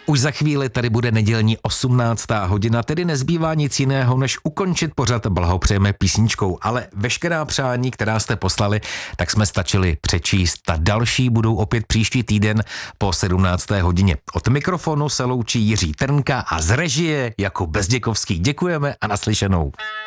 Už za chvíli tady bude nedělní 18. hodina, tedy nezbývá nic jiného, než ukončit pořad blahopřejeme písničkou, ale veškerá přání, která jste poslali, tak jsme stačili přečíst. Ta další budou opět příští týden po 17. hodině. Od mikrofonu se loučí Jiří Trnka a z režie Jakub Bezděkovský. Děkujeme a naslyšenou.